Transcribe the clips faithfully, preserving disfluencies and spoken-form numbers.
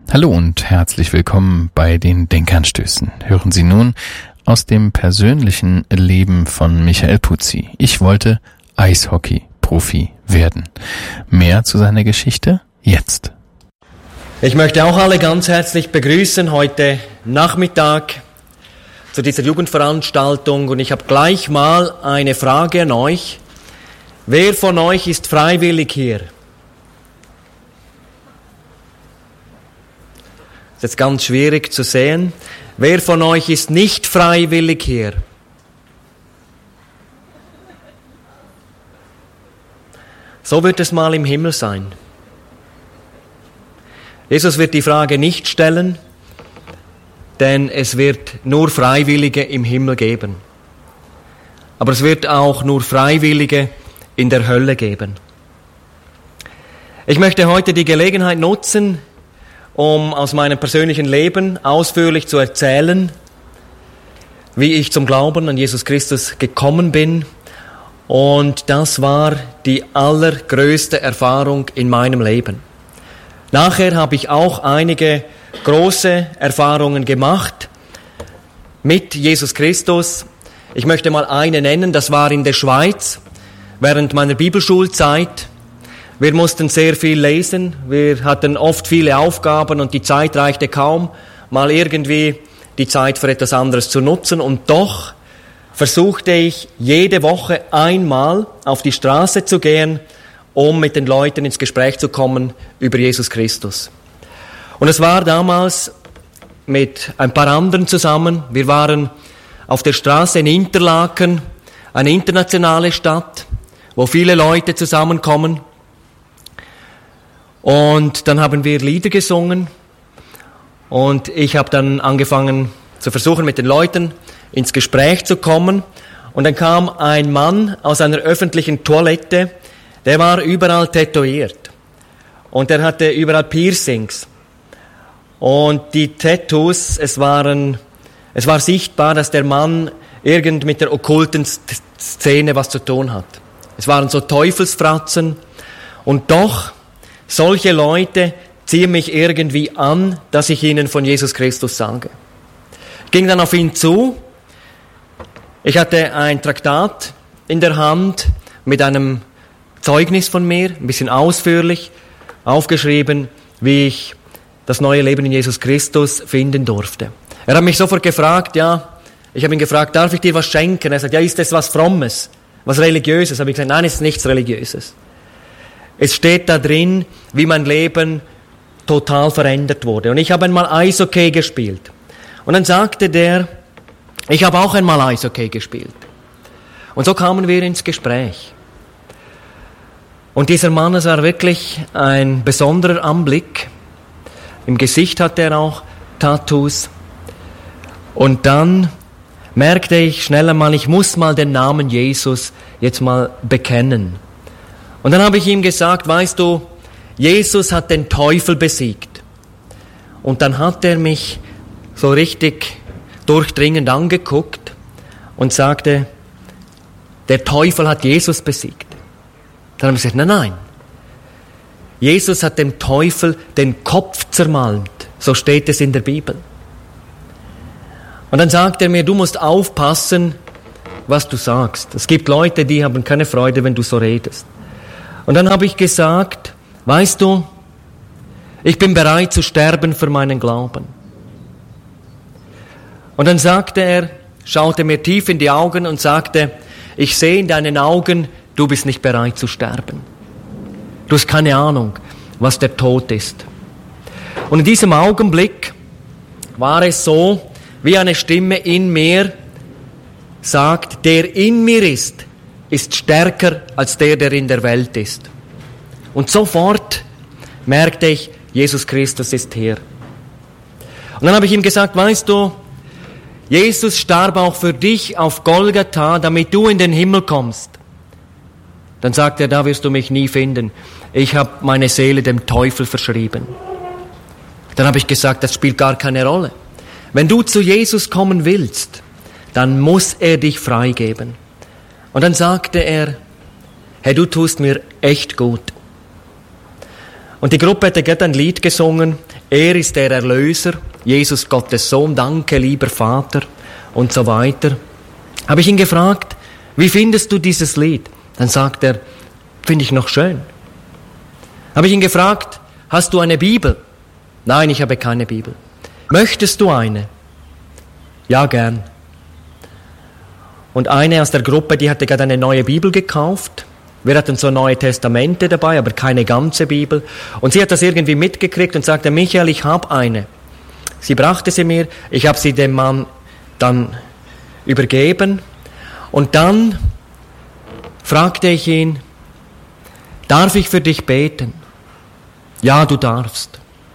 Hallo und herzlich willkommen bei den Denkanstößen. Hören Sie nun aus dem persönlichen Leben von Michael Puzzi. Ich wollte Eishockey-Profi werden. Mehr zu seiner Geschichte jetzt. Ich möchte auch alle ganz herzlich begrüßen heute Nachmittag zu dieser Jugendveranstaltung und ich habe gleich mal eine Frage an euch. Wer von euch ist freiwillig hier? Das ist jetzt ganz schwierig zu sehen. Wer von euch ist nicht freiwillig hier? So wird es mal im Himmel sein. Jesus wird die Frage nicht stellen, denn es wird nur Freiwillige im Himmel geben. Aber es wird auch nur Freiwillige in der Hölle geben. Ich möchte heute die Gelegenheit nutzen, um aus meinem persönlichen Leben ausführlich zu erzählen, wie ich zum Glauben an Jesus Christus gekommen bin. Und das war die allergrößte Erfahrung in meinem Leben. Nachher habe ich auch einige große Erfahrungen gemacht mit Jesus Christus. Ich möchte mal eine nennen, das war in der Schweiz während meiner Bibelschulzeit. Wir mussten sehr viel lesen, wir hatten oft viele Aufgaben und die Zeit reichte kaum, mal irgendwie die Zeit für etwas anderes zu nutzen. Und doch versuchte ich jede Woche einmal auf die Straße zu gehen, um mit den Leuten ins Gespräch zu kommen über Jesus Christus. Und es war damals mit ein paar anderen zusammen. Wir waren auf der Straße in Interlaken, eine internationale Stadt, wo viele Leute zusammenkommen. Und dann haben wir Lieder gesungen und ich habe dann angefangen zu versuchen, mit den Leuten ins Gespräch zu kommen. Und dann kam ein Mann aus einer öffentlichen Toilette, der war überall tätowiert und der hatte überall Piercings. Und die Tattoos, es waren, es war sichtbar, dass der Mann irgend mit der okkulten Szene was zu tun hat. Es waren so Teufelsfratzen und doch solche Leute ziehen mich irgendwie an, dass ich ihnen von Jesus Christus sage. Ich ging dann auf ihn zu. Ich hatte ein Traktat in der Hand mit einem Zeugnis von mir, ein bisschen ausführlich, aufgeschrieben, wie ich das neue Leben in Jesus Christus finden durfte. Er hat mich sofort gefragt, ja, ich habe ihn gefragt, darf ich dir was schenken? Er sagt, ja, ist das was Frommes, was Religiöses? Habe ich gesagt, nein, es ist nichts Religiöses. Es steht da drin, wie mein Leben total verändert wurde. Und ich habe einmal Eishockey gespielt. Und dann sagte der, ich habe auch einmal Eishockey gespielt. Und so kamen wir ins Gespräch. Und dieser Mann, es war wirklich ein besonderer Anblick. Im Gesicht hatte er auch Tattoos. Und dann merkte ich schnell einmal, ich muss mal den Namen Jesus jetzt mal bekennen. Und dann habe ich ihm gesagt, weißt du, Jesus hat den Teufel besiegt. Und dann hat er mich so richtig durchdringend angeguckt und sagte, der Teufel hat Jesus besiegt. Dann habe ich gesagt, nein, nein. Jesus hat dem Teufel den Kopf zermalmt. So steht es in der Bibel. Und dann sagt er mir, du musst aufpassen, was du sagst. Es gibt Leute, die haben keine Freude, wenn du so redest. Und dann habe ich gesagt, weißt du, ich bin bereit zu sterben für meinen Glauben. Und dann sagte er, schaute mir tief in die Augen und sagte, ich sehe in deinen Augen, du bist nicht bereit zu sterben. Du hast keine Ahnung, was der Tod ist. Und in diesem Augenblick war es so, wie eine Stimme in mir sagt, der in mir ist, ist stärker als der, der in der Welt ist. Und sofort merkte ich, Jesus Christus ist hier. Und dann habe ich ihm gesagt, weißt du, Jesus starb auch für dich auf Golgatha, damit du in den Himmel kommst. Dann sagt er, da wirst du mich nie finden. Ich habe meine Seele dem Teufel verschrieben. Dann habe ich gesagt, das spielt gar keine Rolle. Wenn du zu Jesus kommen willst, dann muss er dich freigeben. Und dann sagte er, hey, du tust mir echt gut. Und die Gruppe hatte gerade ein Lied gesungen, er ist der Erlöser, Jesus Gottes Sohn, danke lieber Vater und so weiter. Habe ich ihn gefragt, wie findest du dieses Lied? Dann sagt er, finde ich noch schön. Habe ich ihn gefragt, hast du eine Bibel? Nein, ich habe keine Bibel. Möchtest du eine? Ja, gern. Und eine aus der Gruppe, die hatte gerade eine neue Bibel gekauft. Wir hatten so neue Testamente dabei, aber keine ganze Bibel. Und sie hat das irgendwie mitgekriegt und sagte, Michael, ich habe eine. Sie brachte sie mir, ich habe sie dem Mann dann übergeben. Und dann fragte ich ihn, darf ich für dich beten? Ja, du darfst.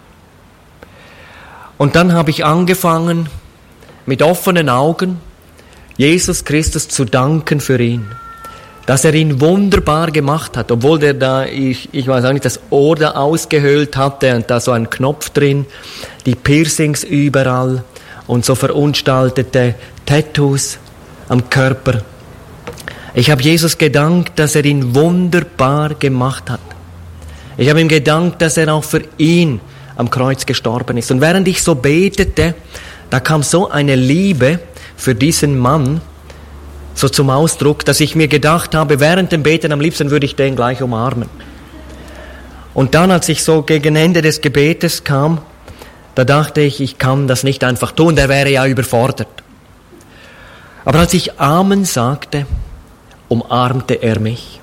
Und dann habe ich angefangen, mit offenen Augen Jesus Christus zu danken für ihn, dass er ihn wunderbar gemacht hat, obwohl der da, ich, ich weiß auch nicht, das Ohr da ausgehöhlt hatte und da so ein Knopf drin, die Piercings überall und so verunstaltete Tattoos am Körper. Ich habe Jesus gedankt, dass er ihn wunderbar gemacht hat. Ich habe ihm gedankt, dass er auch für ihn am Kreuz gestorben ist. Und während ich so betete, da kam so eine Liebe für diesen Mann so zum Ausdruck, dass ich mir gedacht habe, während dem Beten am liebsten würde ich den gleich umarmen. Und dann, als ich so gegen Ende des Gebetes kam, da dachte ich, ich kann das nicht einfach tun, der wäre ja überfordert. Aber als ich Amen sagte, umarmte er mich.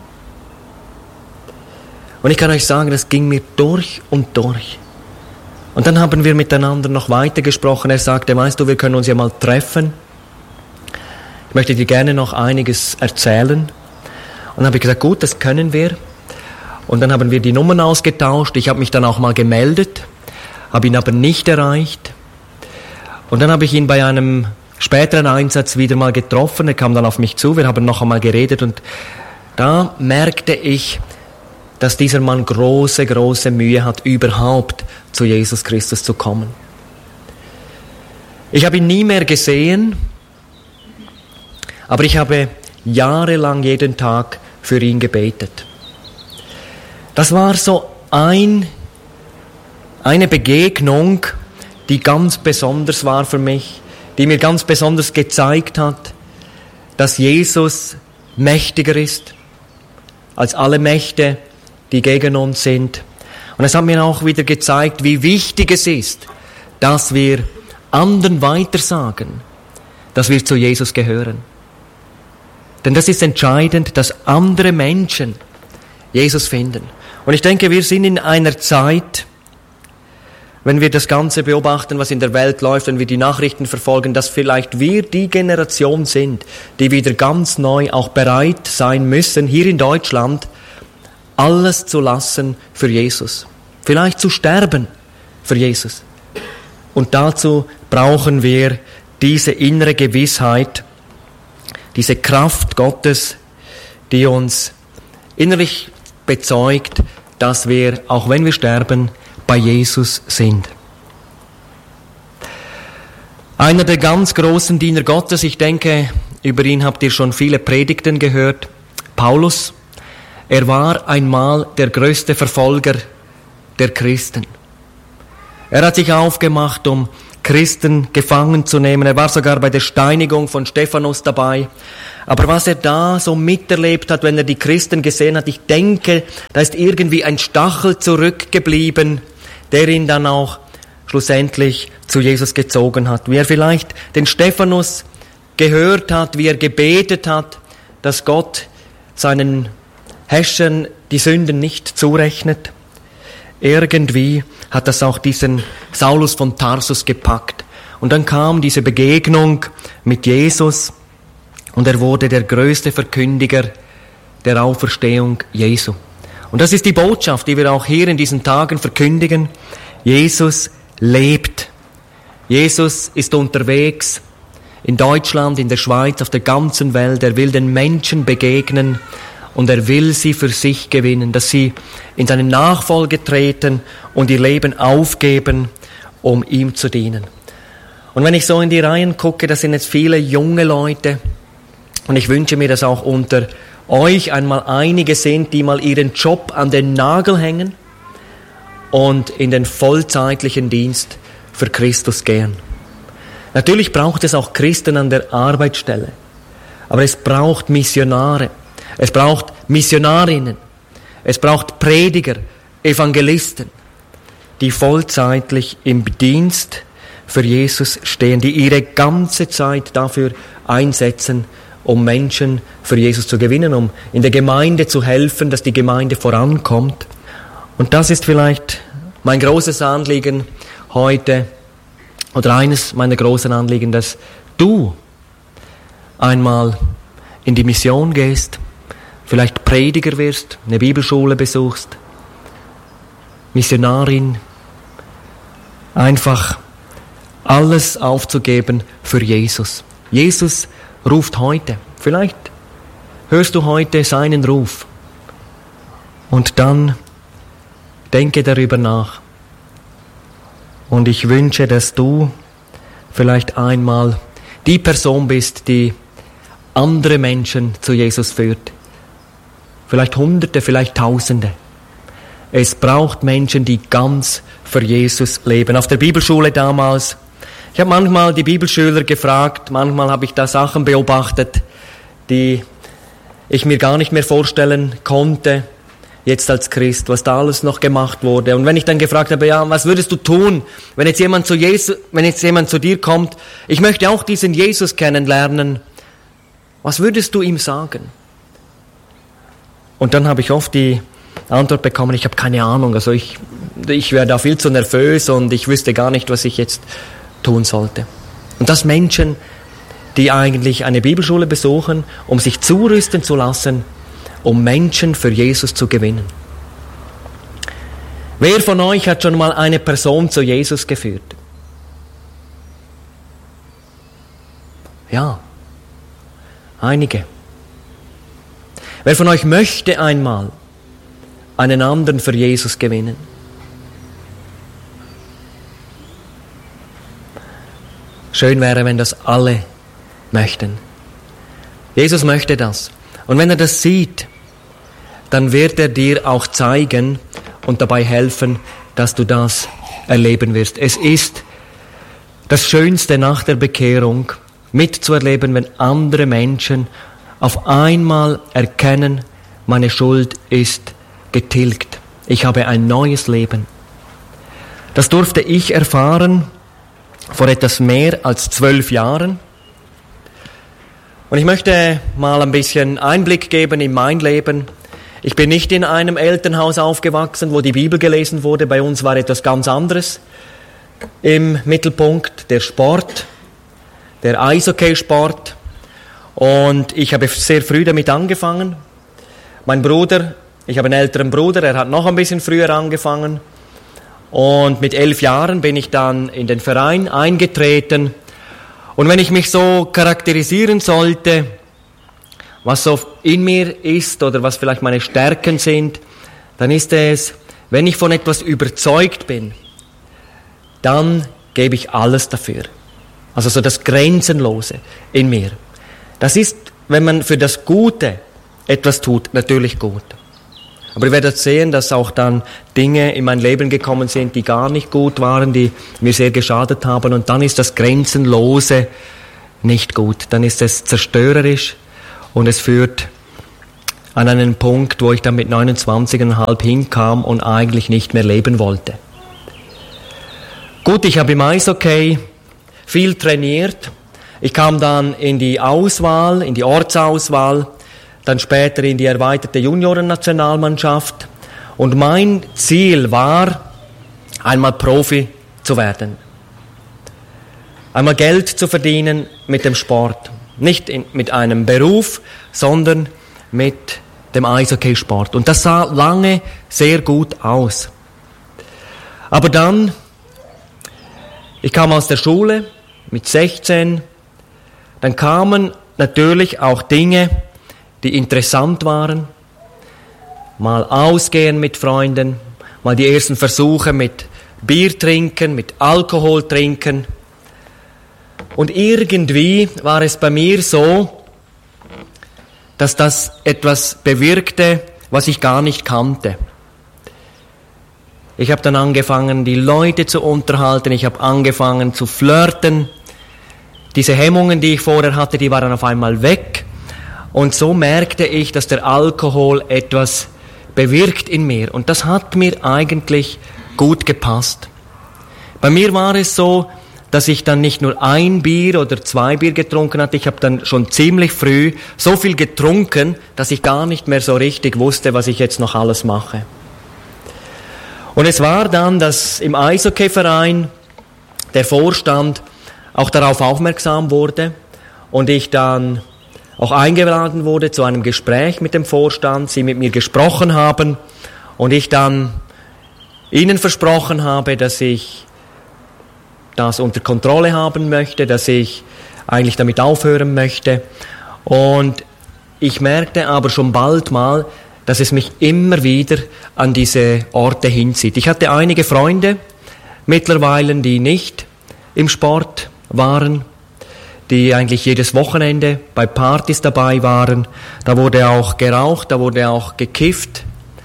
Und ich kann euch sagen, das ging mir durch und durch. Und dann haben wir miteinander noch weiter gesprochen. Er sagte, weißt du, wir können uns ja mal treffen. Ich möchte dir gerne noch einiges erzählen. Und dann habe ich gesagt, gut, das können wir. Und dann haben wir die Nummern ausgetauscht. Ich habe mich dann auch mal gemeldet, habe ihn aber nicht erreicht. Und dann habe ich ihn bei einem späteren Einsatz wieder mal getroffen. Er kam dann auf mich zu, wir haben noch einmal geredet. Und da merkte ich, dass dieser Mann große, große Mühe hat, überhaupt zu Jesus Christus zu kommen. Ich habe ihn nie mehr gesehen, aber ich habe jahrelang jeden Tag für ihn gebetet. Das war so ein, eine Begegnung, die ganz besonders war für mich, die mir ganz besonders gezeigt hat, dass Jesus mächtiger ist als alle Mächte, die gegen uns sind. Und es hat mir auch wieder gezeigt, wie wichtig es ist, dass wir anderen weitersagen, dass wir zu Jesus gehören. Denn das ist entscheidend, dass andere Menschen Jesus finden. Und ich denke, wir sind in einer Zeit, wenn wir das Ganze beobachten, was in der Welt läuft, wenn wir die Nachrichten verfolgen, dass vielleicht wir die Generation sind, die wieder ganz neu auch bereit sein müssen, hier in Deutschland, alles zu lassen für Jesus. Vielleicht zu sterben für Jesus. Und dazu brauchen wir diese innere Gewissheit, diese Kraft Gottes, die uns innerlich bezeugt, dass wir, auch wenn wir sterben, bei Jesus sind. Einer der ganz großen Diener Gottes, ich denke, über ihn habt ihr schon viele Predigten gehört, Paulus. Er war einmal der größte Verfolger der Christen. Er hat sich aufgemacht, um Christen gefangen zu nehmen. Er war sogar bei der Steinigung von Stephanus dabei. Aber was er da so miterlebt hat, wenn er die Christen gesehen hat, ich denke, da ist irgendwie ein Stachel zurückgeblieben, der ihn dann auch schlussendlich zu Jesus gezogen hat. Wie er vielleicht den Stephanus gehört hat, wie er gebetet hat, dass Gott seinen Häschern die Sünden nicht zurechnet. Irgendwie hat das auch diesen Saulus von Tarsus gepackt. Und dann kam diese Begegnung mit Jesus und er wurde der größte Verkündiger der Auferstehung Jesu. Und das ist die Botschaft, die wir auch hier in diesen Tagen verkündigen. Jesus lebt. Jesus ist unterwegs in Deutschland, in der Schweiz, auf der ganzen Welt. Er will den Menschen begegnen. Und er will sie für sich gewinnen, dass sie in seine Nachfolge treten und ihr Leben aufgeben, um ihm zu dienen. Und wenn ich so in die Reihen gucke, das sind jetzt viele junge Leute. Und ich wünsche mir, dass auch unter euch einmal einige sind, die mal ihren Job an den Nagel hängen, und in den vollzeitlichen Dienst für Christus gehen. Natürlich braucht es auch Christen an der Arbeitsstelle, aber es braucht Missionare, es braucht Missionarinnen, es braucht Prediger, Evangelisten, die vollzeitlich im Dienst für Jesus stehen, die ihre ganze Zeit dafür einsetzen, um Menschen für Jesus zu gewinnen, um in der Gemeinde zu helfen, dass die Gemeinde vorankommt. Und das ist vielleicht mein großes Anliegen heute, oder eines meiner großen Anliegen, dass du einmal in die Mission gehst, vielleicht Prediger wirst, eine Bibelschule besuchst, Missionarin, einfach alles aufzugeben für Jesus. Jesus ruft heute. Vielleicht hörst du heute seinen Ruf. Und dann denke darüber nach. Und ich wünsche, dass du vielleicht einmal die Person bist, die andere Menschen zu Jesus führt. Vielleicht Hunderte, vielleicht Tausende. Es braucht Menschen, die ganz für Jesus leben. Auf der Bibelschule damals, ich habe manchmal die Bibelschüler gefragt, manchmal habe ich da Sachen beobachtet, die ich mir gar nicht mehr vorstellen konnte, jetzt als Christ, was da alles noch gemacht wurde. Und wenn ich dann gefragt habe, ja, was würdest du tun, wenn jetzt jemand zu Jesus, wenn jetzt jemand zu dir kommt, ich möchte auch diesen Jesus kennenlernen, was würdest du ihm sagen? Und dann habe ich oft die Antwort bekommen, ich habe keine Ahnung, also ich, ich wäre da viel zu nervös und ich wüsste gar nicht, was ich jetzt tun sollte. Und das Menschen, die eigentlich eine Bibelschule besuchen, um sich zurüsten zu lassen, um Menschen für Jesus zu gewinnen. Wer von euch hat schon mal eine Person zu Jesus geführt? Ja, einige. Wer von euch möchte einmal einen anderen für Jesus gewinnen? Schön wäre, wenn das alle möchten. Jesus möchte das. Und wenn er das sieht, dann wird er dir auch zeigen und dabei helfen, dass du das erleben wirst. Es ist das Schönste nach der Bekehrung, mitzuerleben, wenn andere Menschen auf einmal erkennen, meine Schuld ist getilgt. Ich habe ein neues Leben. Das durfte ich erfahren vor etwas mehr als zwölf Jahren. Und ich möchte mal ein bisschen Einblick geben in mein Leben. Ich bin nicht in einem Elternhaus aufgewachsen, wo die Bibel gelesen wurde. Bei uns war etwas ganz anderes im Mittelpunkt, der Sport, der Eishockeysport. Und ich habe sehr früh damit angefangen. Mein Bruder, ich habe einen älteren Bruder, er hat noch ein bisschen früher angefangen. Und mit elf Jahren bin ich dann in den Verein eingetreten. Und wenn ich mich so charakterisieren sollte, was so in mir ist oder was vielleicht meine Stärken sind, dann ist es, wenn ich von etwas überzeugt bin, dann gebe ich alles dafür. Also so das Grenzenlose in mir. Das ist, wenn man für das Gute etwas tut, natürlich gut. Aber ihr werdet sehen, dass auch dann Dinge in mein Leben gekommen sind, die gar nicht gut waren, die mir sehr geschadet haben. Und dann ist das Grenzenlose nicht gut. Dann ist es zerstörerisch und es führt an einen Punkt, wo ich dann mit neunundzwanzig Komma fünf hinkam und eigentlich nicht mehr leben wollte. Gut, ich habe im Eishockey viel trainiert. Ich kam dann in die Auswahl, in die Ortsauswahl, dann später in die erweiterte Juniorennationalmannschaft. Und mein Ziel war, einmal Profi zu werden. Einmal Geld zu verdienen mit dem Sport. Nicht in, mit einem Beruf, sondern mit dem Eishockeysport. Und das sah lange sehr gut aus. Aber dann, ich kam aus der Schule mit sechzehn, dann kamen natürlich auch Dinge, die interessant waren. Mal ausgehen mit Freunden, mal die ersten Versuche mit Bier trinken, mit Alkohol trinken. Und irgendwie war es bei mir so, dass das etwas bewirkte, was ich gar nicht kannte. Ich habe dann angefangen, die Leute zu unterhalten. Ich habe angefangen zu flirten. Diese Hemmungen, die ich vorher hatte, die waren auf einmal weg. Und so merkte ich, dass der Alkohol etwas bewirkt in mir. Und das hat mir eigentlich gut gepasst. Bei mir war es so, dass ich dann nicht nur ein Bier oder zwei Bier getrunken hatte. Ich habe dann schon ziemlich früh so viel getrunken, dass ich gar nicht mehr so richtig wusste, was ich jetzt noch alles mache. Und es war dann, dass im Eishockeyverein der Vorstand auch darauf aufmerksam wurde und ich dann auch eingeladen wurde zu einem Gespräch mit dem Vorstand, sie mit mir gesprochen haben und ich dann ihnen versprochen habe, dass ich das unter Kontrolle haben möchte, dass ich eigentlich damit aufhören möchte. Und ich merkte aber schon bald mal, dass es mich immer wieder an diese Orte hinzieht. Ich hatte einige Freunde mittlerweile, die nicht im Sport waren, die eigentlich jedes Wochenende bei Partys dabei waren. Da wurde auch geraucht, da wurde auch gekifft.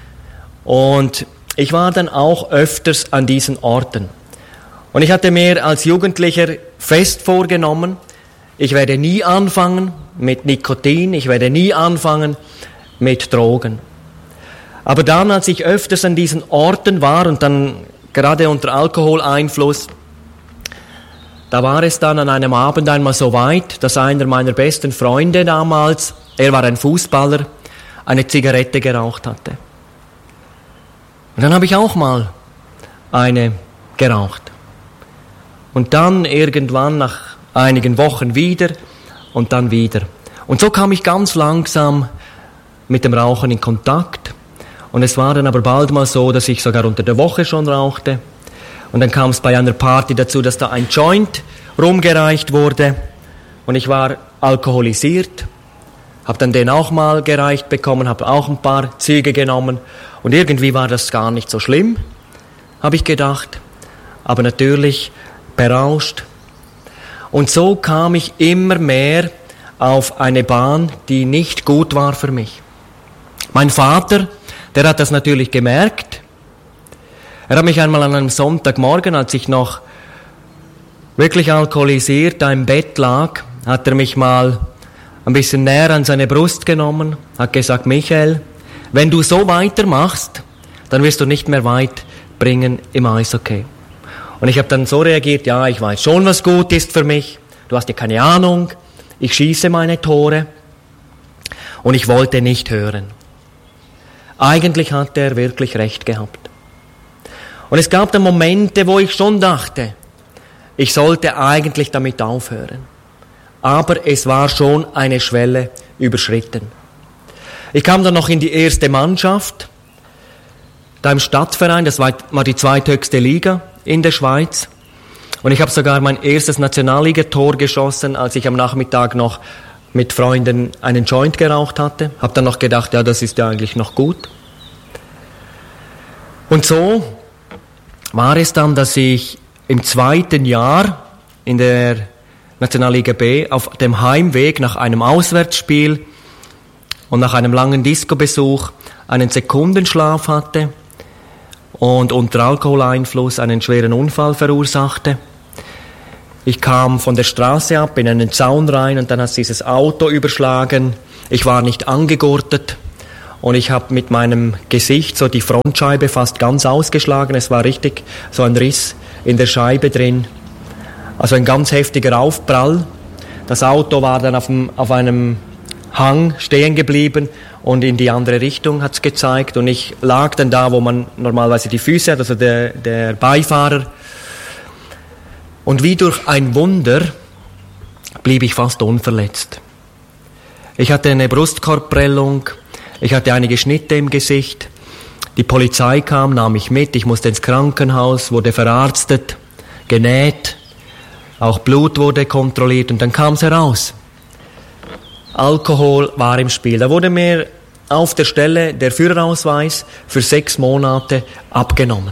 Und ich war dann auch öfters an diesen Orten. Und ich hatte mir als Jugendlicher fest vorgenommen, ich werde nie anfangen mit Nikotin, ich werde nie anfangen mit Drogen. Aber dann, als ich öfters an diesen Orten war und dann gerade unter Alkoholeinfluss, da war es dann an einem Abend einmal so weit, dass einer meiner besten Freunde damals, er war ein Fußballer, eine Zigarette geraucht hatte. Und dann habe ich auch mal eine geraucht. Und dann irgendwann nach einigen Wochen wieder und dann wieder. Und so kam ich ganz langsam mit dem Rauchen in Kontakt. Und es war dann aber bald mal so, dass ich sogar unter der Woche schon rauchte. Und dann kam es bei einer Party dazu, dass da ein Joint rumgereicht wurde. Und ich war alkoholisiert, habe dann den auch mal gereicht bekommen, habe auch ein paar Züge genommen. Und irgendwie war das gar nicht so schlimm, habe ich gedacht. Aber natürlich berauscht. Und so kam ich immer mehr auf eine Bahn, die nicht gut war für mich. Mein Vater, der hat das natürlich gemerkt. Er hat mich einmal an einem Sonntagmorgen, als ich noch wirklich alkoholisiert da im Bett lag, hat er mich mal ein bisschen näher an seine Brust genommen, hat gesagt, Michael, wenn du so weitermachst, dann wirst du nicht mehr weit bringen im Eishockey. Und ich habe dann so reagiert, ja, ich weiß schon, was gut ist für mich, du hast ja keine Ahnung, ich schieße meine Tore und ich wollte nicht hören. Eigentlich hat er wirklich recht gehabt. Und es gab dann Momente, wo ich schon dachte, ich sollte eigentlich damit aufhören. Aber es war schon eine Schwelle überschritten. Ich kam dann noch in die erste Mannschaft, da im Stadtverein, das war die zweithöchste Liga in der Schweiz. Und ich habe sogar mein erstes Nationalligator geschossen, als ich am Nachmittag noch mit Freunden einen Joint geraucht hatte. Habe dann noch gedacht, ja, das ist ja eigentlich noch gut. Und so war es dann, dass ich im zweiten Jahr in der Nationalliga B auf dem Heimweg nach einem Auswärtsspiel und nach einem langen Discobesuch einen Sekundenschlaf hatte und unter Alkoholeinfluss einen schweren Unfall verursachte. Ich kam von der Straße ab in einen Zaun rein und dann hat dieses Auto überschlagen. Ich war nicht angegurtet und ich habe mit meinem Gesicht so die Frontscheibe fast ganz ausgeschlagen. Es war richtig so ein Riss in der Scheibe drin. Also ein ganz heftiger Aufprall. Das Auto war dann auf, dem, auf einem Hang stehen geblieben und in die andere Richtung hat es gezeigt. Und ich lag dann da, wo man normalerweise die Füße hat, also der, der Beifahrer. Und wie durch ein Wunder blieb ich fast unverletzt. Ich hatte eine Brustkorbprellung, ich hatte einige Schnitte im Gesicht. Die Polizei kam, nahm mich mit, ich musste ins Krankenhaus, wurde verarztet, genäht, auch Blut wurde kontrolliert und dann kam es heraus. Alkohol war im Spiel. Da wurde mir auf der Stelle der Führerausweis für sechs Monate abgenommen.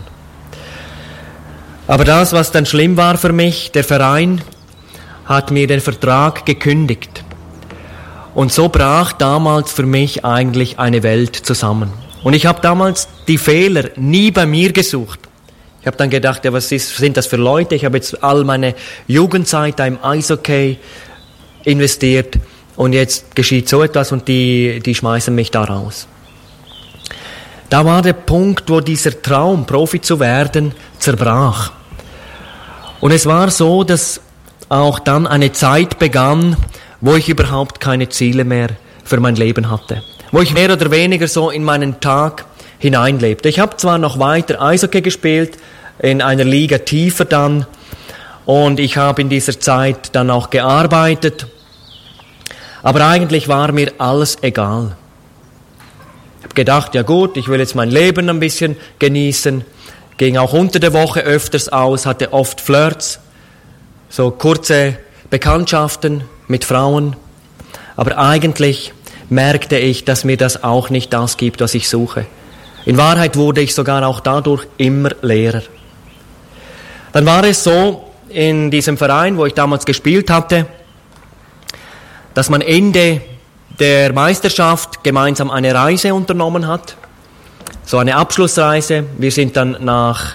Aber das, was dann schlimm war für mich, der Verein hat mir den Vertrag gekündigt. Und so brach damals für mich eigentlich eine Welt zusammen. Und ich habe damals die Fehler nie bei mir gesucht. Ich habe dann gedacht, ja, was ist, sind das für Leute? Ich habe jetzt all meine Jugendzeit da im Eishockey investiert und jetzt geschieht so etwas und die, die schmeißen mich da raus. Da war der Punkt, wo dieser Traum, Profi zu werden, zerbrach. Und es war so, dass auch dann eine Zeit begann, wo ich überhaupt keine Ziele mehr für mein Leben hatte. Wo ich mehr oder weniger so in meinen Tag hineinlebte. Ich habe zwar noch weiter Eishockey gespielt, in einer Liga tiefer dann, und ich habe in dieser Zeit dann auch gearbeitet, aber eigentlich war mir alles egal. Ich habe gedacht, ja gut, ich will jetzt mein Leben ein bisschen genießen, ging auch unter der Woche öfters aus, hatte oft Flirts, so kurze Bekanntschaften mit Frauen, aber eigentlich merkte ich, dass mir das auch nicht das gibt, was ich suche. In Wahrheit wurde ich sogar auch dadurch immer leerer. Dann war es so, in diesem Verein, wo ich damals gespielt hatte, dass man Ende der Meisterschaft gemeinsam eine Reise unternommen hat, so eine Abschlussreise. Wir sind dann nach,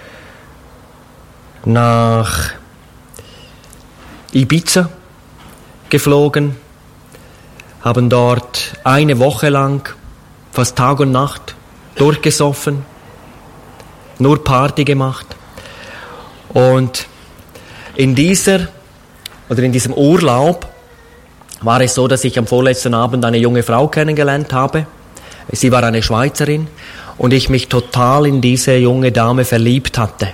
nach Ibiza geflogen, haben dort eine Woche lang, fast Tag und Nacht, durchgesoffen, nur Party gemacht. Und in dieser, oder in diesem Urlaub war es so, dass ich am vorletzten Abend eine junge Frau kennengelernt habe. Sie war eine Schweizerin und ich mich total in diese junge Dame verliebt hatte.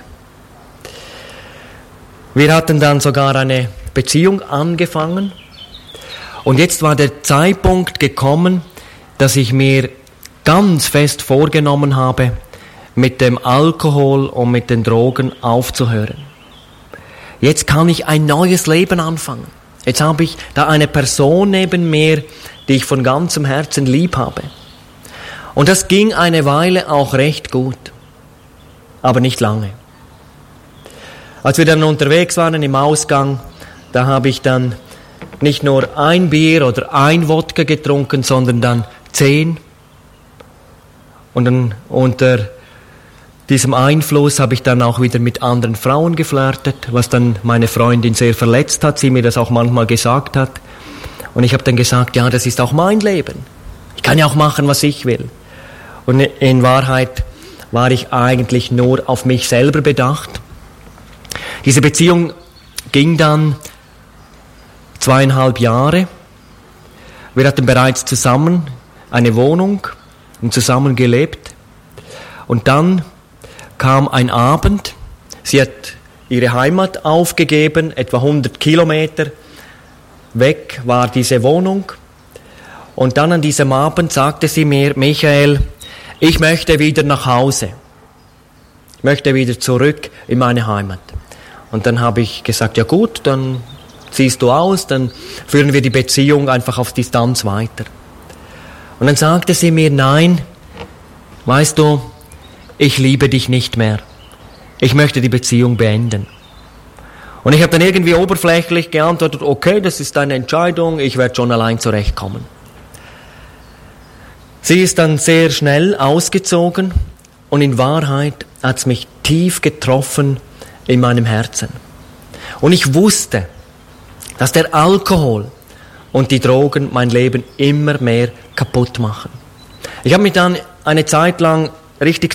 Wir hatten dann sogar eine Beziehung angefangen und jetzt war der Zeitpunkt gekommen, dass ich mir ganz fest vorgenommen habe, mit dem Alkohol und mit den Drogen aufzuhören. Jetzt kann ich ein neues Leben anfangen. Jetzt habe ich da eine Person neben mir, die ich von ganzem Herzen lieb habe. Und das ging eine Weile auch recht gut, aber nicht lange. Als wir dann unterwegs waren im Ausgang, da habe ich dann nicht nur ein Bier oder ein Wodka getrunken, sondern dann zehn. Und dann unter diesem Einfluss habe ich dann auch wieder mit anderen Frauen geflirtet, was dann meine Freundin sehr verletzt hat, sie mir das auch manchmal gesagt hat. Und ich habe dann gesagt, ja, das ist auch mein Leben. Ich kann ja auch machen, was ich will. Und in Wahrheit war ich eigentlich nur auf mich selber bedacht. Diese Beziehung ging dann zweieinhalb Jahre. Wir hatten bereits zusammen eine Wohnung und zusammen gelebt. Und dann kam ein Abend, sie hat ihre Heimat aufgegeben, etwa hundert Kilometer weg war diese Wohnung. Und dann an diesem Abend sagte sie mir, Michael, ich möchte wieder nach Hause. Ich möchte wieder zurück in meine Heimat. Und dann habe ich gesagt, ja gut, dann ziehst du aus, dann führen wir die Beziehung einfach auf Distanz weiter. Und dann sagte sie mir, nein, weißt du, ich liebe dich nicht mehr. Ich möchte die Beziehung beenden. Und ich habe dann irgendwie oberflächlich geantwortet, okay, das ist deine Entscheidung, ich werde schon allein zurechtkommen. Sie ist dann sehr schnell ausgezogen und in Wahrheit hat es mich tief getroffen in meinem Herzen. Und ich wusste, dass der Alkohol und die Drogen mein Leben immer mehr kaputt machen. Ich habe mich dann eine Zeit lang richtig